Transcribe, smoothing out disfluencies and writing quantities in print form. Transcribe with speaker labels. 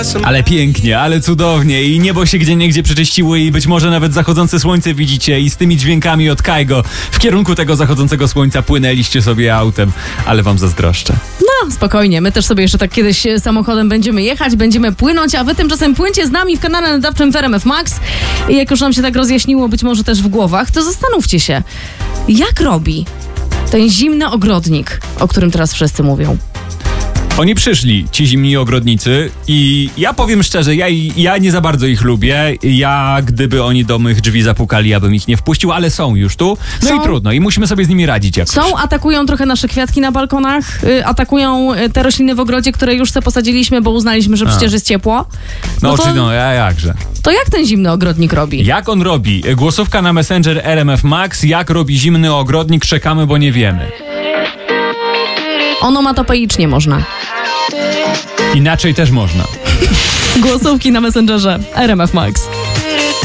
Speaker 1: Ale pięknie, ale cudownie i niebo się gdzieniegdzie przeczyściło i być może nawet zachodzące słońce widzicie i z tymi dźwiękami od Kaigo w kierunku tego zachodzącego słońca płynęliście sobie autem, ale wam zazdroszczę.
Speaker 2: No, spokojnie, my też sobie jeszcze tak kiedyś samochodem będziemy jechać, będziemy płynąć, a wy tymczasem płyńcie z nami w kanale nadawczym w RMF Max i jak już nam się tak rozjaśniło, być może też w głowach, to zastanówcie się, jak robi ten zimny ogrodnik, o którym teraz wszyscy mówią.
Speaker 1: Oni przyszli, ci zimni ogrodnicy i ja powiem szczerze, ja nie za bardzo ich lubię. Ja, gdyby oni do mych drzwi zapukali, ja bym ich nie wpuścił, ale są już tu. No
Speaker 2: Są?
Speaker 1: i trudno, i musimy sobie z nimi radzić jakoś.
Speaker 2: Atakują trochę nasze kwiatki na balkonach, atakują te rośliny w ogrodzie, które już sobie posadziliśmy, bo uznaliśmy, że przecież jest ciepło.
Speaker 1: Jakże.
Speaker 2: To jak ten zimny ogrodnik robi?
Speaker 1: Jak on robi? Głosówka na Messenger RMF Max. Jak robi zimny ogrodnik? Czekamy, bo nie wiemy.
Speaker 2: Onomatopeicznie można.
Speaker 1: Inaczej też można.
Speaker 2: Głosówki na Messengerze RMF Max.